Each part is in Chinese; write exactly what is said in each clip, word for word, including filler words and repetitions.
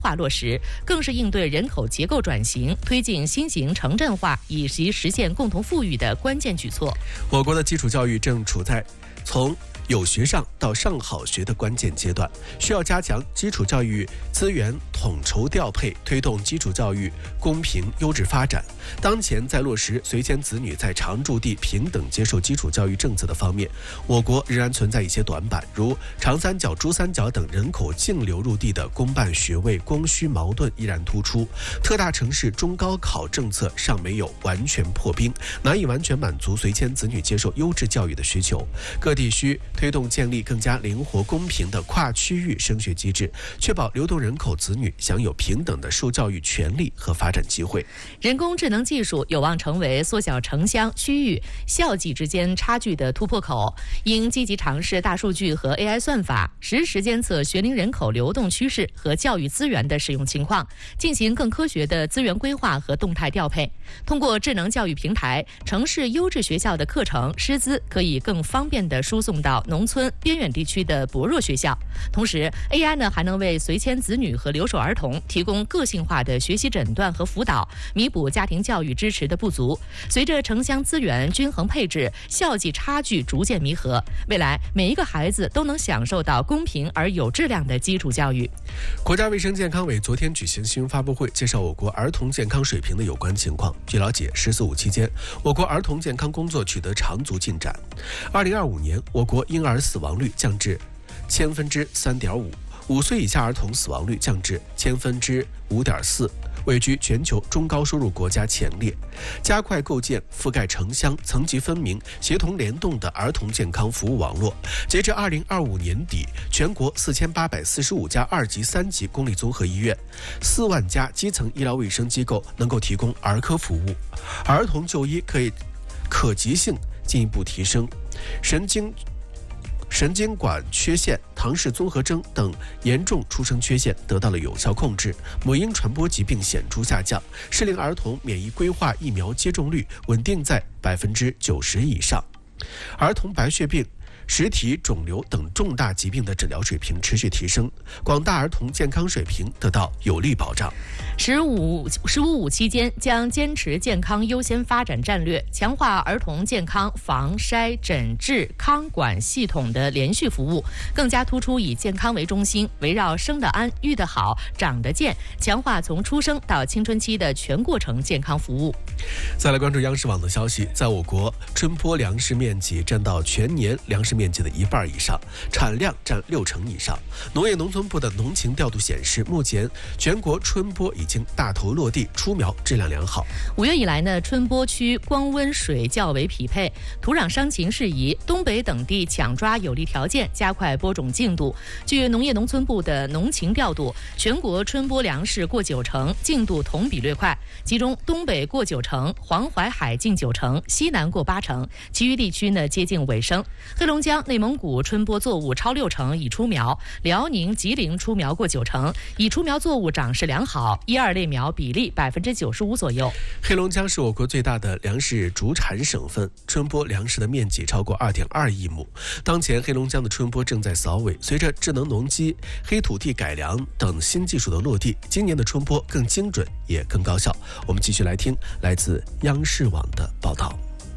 化落实，更是应对人口结构转型、推进新型城镇化以及实现共同富裕的关键举措。 我国的基础教育正处在从有学上到上好学的关键阶段，需要加强基础教育资源统筹调配，推动基础教育公平优质发展。当前在落实随迁子女在常住地平等接受基础教育政策的方面，我国仍然存在一些短板，如长三角、珠三角等人口净流入地的公办学位供需矛盾依然突出，特大城市中高考政策尚没有完全破冰，难以完全满足随迁子女接受优质教育的需求。各地需推动建立更加灵活公平的跨区域升学机制，确保流动人口子女享有平等的受教育权利和发展机会。 人工智能技术有望成为缩小城乡、区域、校际之间差距的突破口，应积极尝试大数据和 A I 算法，实时监测学龄人口流动趋势和教育资源的使用情况，进行更科学的资源规划和动态调配。通过智能教育平台，城市优质学校的课程师资可以更方便地输送到农村边远地区的薄弱学校。同时 A I 呢还能为随迁子女和留守儿童提供个性化的学习诊断和辅导，弥补家庭教育支持的不足。随着城乡资源均衡配置，校际差距逐渐弥合，未来每一个孩子都能享受到公平而有质量的基础教育。 国家卫生健康委昨天举行新闻发布会，介绍我国儿童健康水平的有关情况。据了解，十四五期间，我国儿童健康工作取得长足进展。二零二五年，我国婴儿死亡率降至千分之三点五，五岁以下儿童死亡率降至千分之五点四，位居全球中高收入国家前列。加快构建覆盖城乡、层级分明、协同联动的儿童健康服务网络。截至二零二五年底，全国四千八百四十五家二级、三级公立综合医院，四万家基层医疗卫生机构能够提供儿科服务，儿童就医可以可及性进一步提升，神经神经管缺陷、唐氏综合征等严重出生缺陷得到了有效控制，母婴传播疾病显著下降，适龄儿童免疫规划疫苗接种率稳定在百分之九十以上，儿童白血病、实体肿瘤等重大疾病的诊疗水平持续提升，广大儿童健康水平得到有力保障。 十五十五五期间将坚持健康优先发展战略，强化儿童健康防筛诊治康管系统的连续服务，更加突出以健康为中心，围绕生得安、育得好、长得健，强化从出生到青春期的全过程健康服务。 再来关注央视网的消息，在我国春播粮食面积占到全年粮食面积的一半以上，产量占六成以上。农业农村部的农情调度显示，目前全国春播已经大头落地，出苗质量良好。 五月以来呢，春播区光温水较为匹配，土壤伤情适宜，东北等地抢抓有利条件，加快播种进度。据农业农村部的农情调度，全国春播粮食过九成，进度同比略快，其中东北过九成，黄淮海近九成，西南过八成，其余地区呢接近尾声。黑龙江、内蒙古春播作物超六成已出苗，辽宁、吉林出苗过九成，已出苗作物长势良好，一二类苗比例百分之九十五左右。 黑龙江是我国最大的粮食主产省份，春播粮食的面积超过二点二亿亩。当前黑龙江的春播正在扫尾，随着智能农机、黑土地改良等新技术的落地，今年的春播更精准也更高效。我们继续来听来自央视网的报道。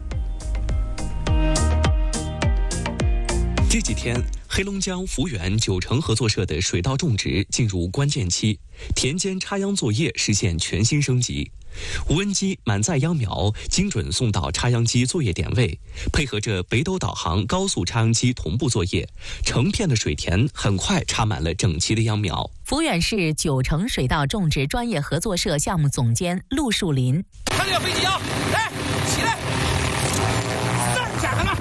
这几天，黑龙江福源九城合作社的水稻种植进入关键期，田间插秧作业实现全新升级。无人机满载秧苗精准送到插秧机作业点位，配合着北斗导航高速插秧机同步作业，成片的水田很快插满了整齐的秧苗。 福源市九城水稻种植专业合作社项目总监陆树林： 看这个飞机啊，来，起来，再加上了，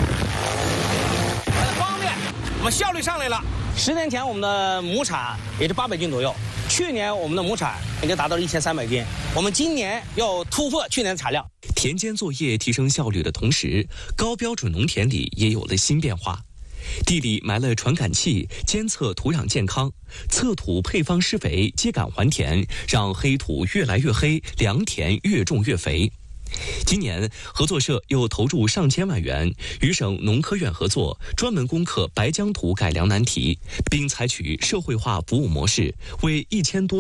很方便，我们效率上来了。十年前我们的亩产也就八百斤左右，去年我们的亩产已经达到了一千三百斤，我们今年要突破去年的产量。 田间作业提升效率的同时，高标准农田里也有了新变化。地里埋了传感器，监测土壤健康，测土配方施肥，秸秆还田，让黑土越来越黑，良田越种越肥。 今年，合作社又投入上千万元与省农科院合作，专门攻克白疆土改良难题，并采取社会化服务模式，为一千多